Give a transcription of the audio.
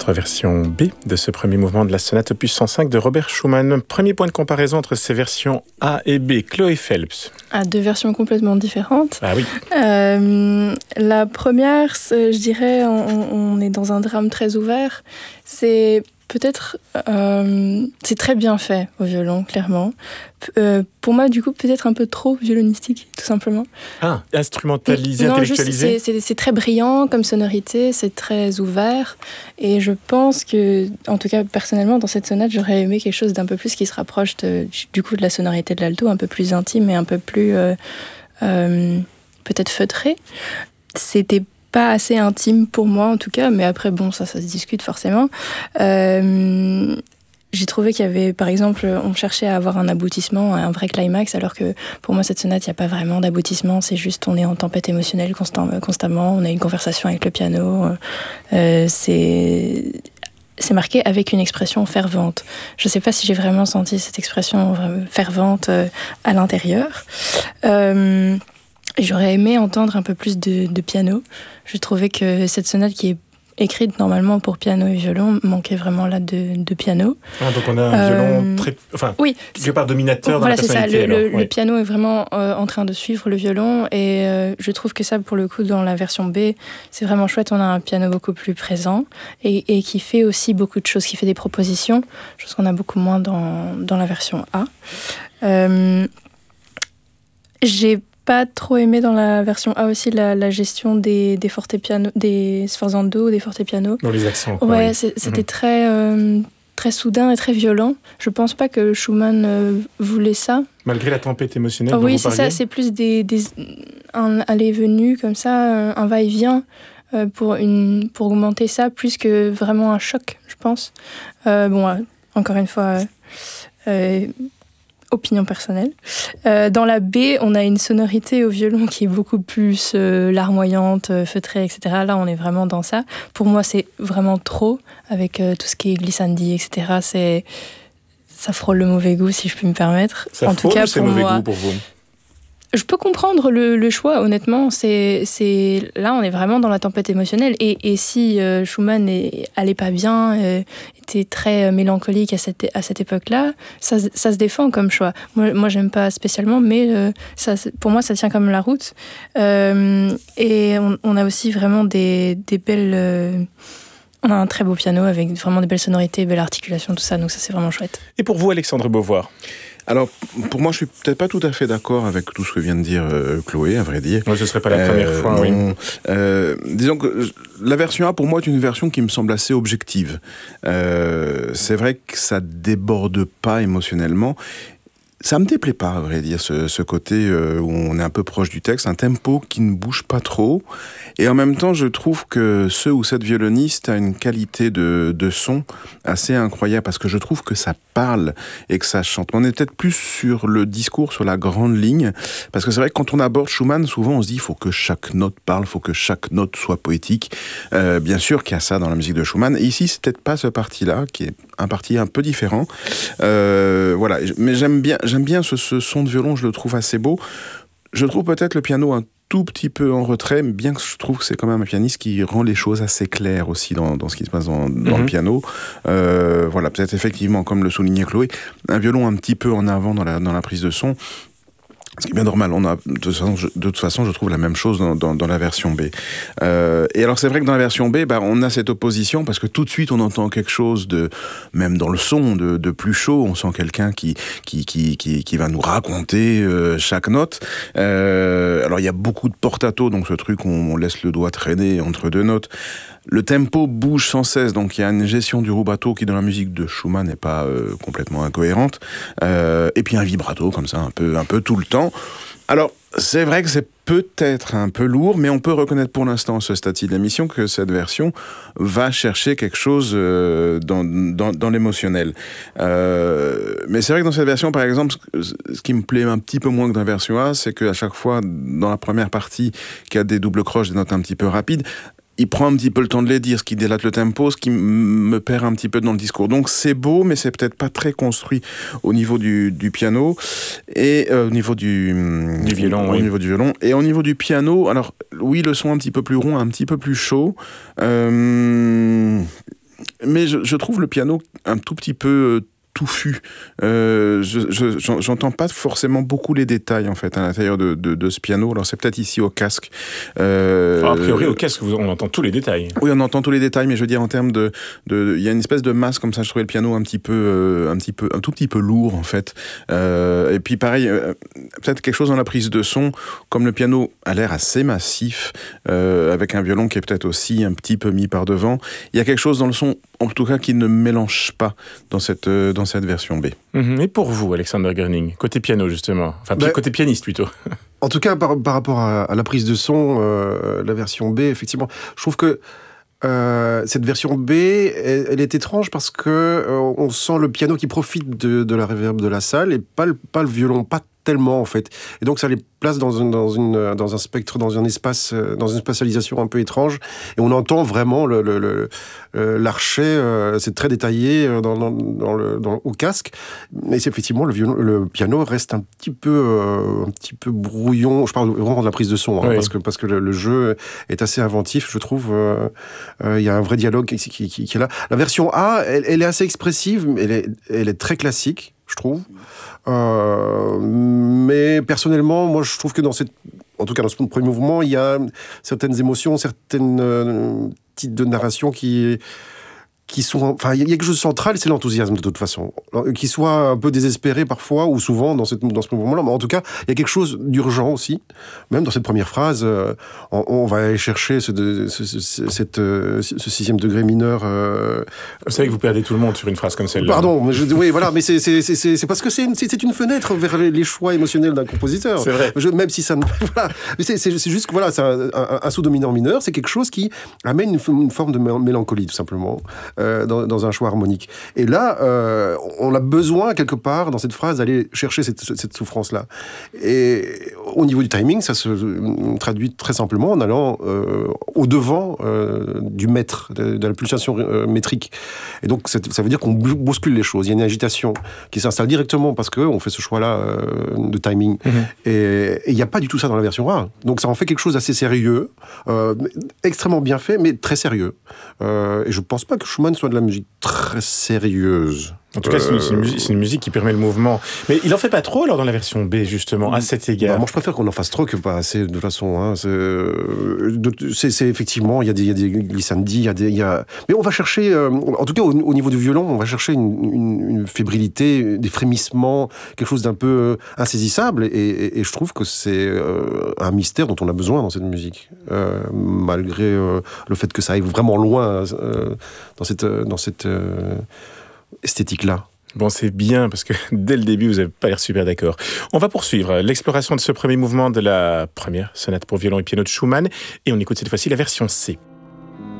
Notre version B de ce premier mouvement de la sonate opus 105 de Robert Schumann. Premier point de comparaison entre ces versions A et B. Chloé Phelps. Deux versions complètement différentes. Ah oui. La première, je dirais, on est dans un drame très ouvert. C'est peut-être... c'est très bien fait au violon, clairement. Pour moi, du coup, peut-être un peu trop violonistique, tout simplement. Ah, instrumentalisé, non, intellectualisé. C'est très brillant comme sonorité, c'est très ouvert. Et je pense que, en tout cas, personnellement, dans cette sonate, j'aurais aimé quelque chose d'un peu plus qui se rapproche du coup de la sonorité de l'alto, un peu plus intime et un peu plus peut-être feutré. C'était pas assez intime pour moi, en tout cas, mais après, bon, ça se discute forcément. J'ai trouvé qu'il y avait, par exemple, on cherchait à avoir un aboutissement, un vrai climax, alors que pour moi, cette sonate, il n'y a pas vraiment d'aboutissement, c'est juste on est en tempête émotionnelle constamment, on a une conversation avec le piano, c'est marqué avec une expression fervente. Je ne sais pas si j'ai vraiment senti cette expression fervente à l'intérieur. J'aurais aimé entendre un peu plus de piano. Je trouvais que cette sonate qui est écrite normalement pour piano et violon manquait vraiment là de piano. Ah, donc on a un violon très... Enfin, oui, quelque part dominateur dans la personnalité. Le piano est vraiment en train de suivre le violon et je trouve que ça, pour le coup, dans la version B, c'est vraiment chouette. On a un piano beaucoup plus présent et qui fait aussi beaucoup de choses, qui fait des propositions, chose qu'on a beaucoup moins dans la version A. J'ai pas trop aimé dans la version A aussi la gestion des fortepianos, des sforzando, des fortepianos. Dans les accents. Ouais, c'était très soudain et très violent. Je pense pas que Schumann voulait ça. Malgré la tempête émotionnelle dont oui, vous c'est parliez. ça, c'est plus un aller-venu comme ça, un va-et-vient pour augmenter ça, plus que vraiment un choc, je pense. Encore une fois... opinion personnelle. Dans la B, on a une sonorité au violon qui est beaucoup plus larmoyante, feutrée, etc. Là, on est vraiment dans ça. Pour moi, c'est vraiment trop, avec tout ce qui est glissandi, etc. Ça frôle le mauvais goût, si je puis me permettre. Ça en tout cas, c'est mauvais goût pour vous? Je peux comprendre le choix, honnêtement. Là, on est vraiment dans la tempête émotionnelle. Et si Schumann allait pas bien, était très mélancolique à cette époque-là, ça se défend comme choix. Moi, j'aime pas spécialement, mais pour moi, ça tient comme la route. Et on a aussi vraiment des belles... on a un très beau piano avec vraiment des belles sonorités, belle articulation, tout ça. Donc ça, c'est vraiment chouette. Et pour vous, Alexandre Beauvoir? Alors, pour moi, je suis peut-être pas tout à fait d'accord avec tout ce que vient de dire Chloé, à vrai dire. Oui, ce serait pas la première fois, non. Oui. Disons que la version A, pour moi, est une version qui me semble assez objective. C'est vrai que ça déborde pas émotionnellement. Ça me déplaît pas, à vrai dire, ce côté où on est un peu proche du texte, un tempo qui ne bouge pas trop. Et en même temps, je trouve que ce ou cette violoniste a une qualité de son assez incroyable, parce que je trouve que ça parle et que ça chante. On est peut-être plus sur le discours, sur la grande ligne, parce que c'est vrai que quand on aborde Schumann, souvent on se dit il faut que chaque note parle, il faut que chaque note soit poétique. Bien sûr qu'il y a ça dans la musique de Schumann. Et ici, c'est peut-être pas ce parti-là, qui est un parti un peu différent. Voilà. Mais j'aime bien ce son de violon, je le trouve assez beau. Je trouve peut-être le piano un tout petit peu en retrait, mais bien que je trouve que c'est quand même un pianiste qui rend les choses assez claires aussi dans ce qui se passe dans le piano. Voilà, peut-être effectivement, comme le soulignait Chloé, un violon un petit peu en avant dans la prise de son. Ce qui est bien normal, on a de toute façon, je trouve la même chose dans la version B. Et alors c'est vrai que dans la version B, on a cette opposition parce que tout de suite on entend quelque chose même dans le son, de plus chaud. On sent quelqu'un qui va nous raconter chaque note. Alors il y a beaucoup de portato, donc ce truc où on laisse le doigt traîner entre deux notes. Le tempo bouge sans cesse, donc il y a une gestion du rubato qui dans la musique de Schumann n'est pas complètement incohérente. Et puis un vibrato comme ça, un peu tout le temps. Alors c'est vrai que c'est peut-être un peu lourd, mais on peut reconnaître pour l'instant, à ce stade-ci de l'émission, que cette version va chercher quelque chose dans l'émotionnel. Mais c'est vrai que dans cette version, par exemple, ce qui me plaît un petit peu moins que dans la version A, c'est qu'à chaque fois, dans la première partie, qui a des doubles croches, des notes un petit peu rapides, il prend un petit peu le temps de les dire, ce qui délate le tempo, ce qui me perd un petit peu dans le discours. Donc c'est beau, mais c'est peut-être pas très construit au niveau du piano et au niveau du violon. Au niveau du violon et au niveau du piano. Alors oui, le son un petit peu plus rond, un petit peu plus chaud. Mais je trouve le piano un tout petit peu touffu. J'entends pas forcément beaucoup les détails en fait à l'intérieur de ce piano. Alors c'est peut-être ici au casque. A priori au casque, on entend tous les détails. Oui, on entend tous les détails, mais je veux dire en termes il y a une espèce de masse comme ça. Je trouvais le piano un tout petit peu lourd en fait. Et puis pareil, peut-être quelque chose dans la prise de son, comme le piano a l'air assez massif, avec un violon qui est peut-être aussi un petit peu mis par devant. Il y a quelque chose dans le son, en tout cas, qui ne mélange pas dans cette version B. Et pour vous, Alexander Gröning, côté piano justement, enfin côté pianiste plutôt. En tout cas, par rapport à la prise de son, la version B, effectivement, je trouve que cette version B, elle est étrange parce que on sent le piano qui profite de la reverb de la salle et pas le violon, pas tellement en fait. Et donc ça les place dans un spectre, dans un espace, dans une spatialisation un peu étrange. Et on entend vraiment l'archet, c'est très détaillé au casque. Mais c'est effectivement le piano reste un petit peu brouillon. Je parle vraiment de la prise de son, hein, oui. parce que le jeu est assez inventif, je trouve. Il y a un vrai dialogue qui est là. La version A, elle est assez expressive, mais elle est très classique, je trouve. Mais personnellement, moi, je trouve que en tout cas dans ce premier mouvement, il y a certaines émotions, certaines titres de narration qui sont... Enfin, il y a quelque chose de central, c'est l'enthousiasme de toute façon. Qui soit un peu désespéré parfois, ou souvent dans ce mouvement-là, mais en tout cas, il y a quelque chose d'urgent aussi. Même dans cette première phrase, on va aller chercher ce sixième degré mineur. Vous savez que vous perdez tout le monde sur une phrase comme celle-là. Pardon, oui, voilà, mais c'est parce que c'est une fenêtre vers les choix émotionnels d'un compositeur. C'est vrai. Même si ça ne... Voilà. Mais c'est juste que voilà, c'est un sous-dominant mineur, c'est quelque chose qui amène une forme de mélancolie, tout simplement. Dans un choix harmonique. Et là, on a besoin, quelque part, dans cette phrase, d'aller chercher cette souffrance-là. Et au niveau du timing, ça se traduit très simplement en allant au-devant du mètre, de la pulsation métrique. Et donc, ça veut dire qu'on bouscule les choses. Il y a une agitation qui s'installe directement parce qu'on fait ce choix-là de timing. Mm-hmm. Et il n'y a pas du tout ça dans la version A. Donc, ça en fait quelque chose d'assez sérieux, extrêmement bien fait, mais très sérieux. Et je ne pense pas que Schumann soit de la musique très sérieuse. En tout cas, c'est une musique qui permet le mouvement. Mais il en fait pas trop, alors, dans la version B, justement, à cet égard. Bah, moi, je préfère qu'on en fasse trop que pas assez, de toute façon. Hein. C'est effectivement, il y a des glissandi, mais on va chercher, en tout cas, au niveau du violon, on va chercher une fébrilité, des frémissements, quelque chose d'un peu insaisissable, et je trouve que c'est un mystère dont on a besoin dans cette musique, malgré le fait que ça aille vraiment loin dans cette esthétique-là. Bon, c'est bien, parce que dès le début, vous n'avez pas l'air super d'accord. On va poursuivre l'exploration de ce premier mouvement de la première sonate pour violon et piano de Schumann, et on écoute cette fois-ci la version C.